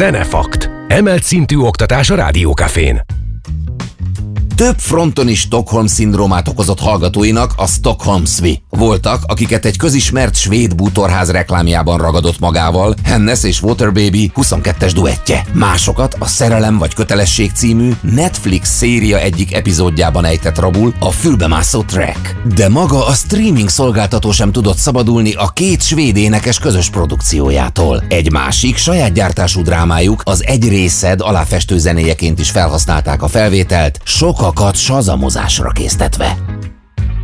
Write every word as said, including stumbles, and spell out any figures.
Zenefakt. Emelt szintű oktatás a Rádiókafén. Több fronton is Stockholm-szindrómát okozott hallgatóinak a Stockholm Svi. Voltak, akiket egy közismert svéd bútorház reklámjában ragadott magával, Hennes és Waterbaby huszonkettes duettje. Másokat a Szerelem vagy Kötelesség című Netflix széria egyik epizódjában ejtett rabul a fülbemászó track. De maga a streaming szolgáltató sem tudott szabadulni a két svéd énekes közös produkciójától. Egy másik saját gyártású drámájuk, az Egy részed aláfestő zenéjeként is felhasználták a felvételt, sokakat sazamozásra késztetve.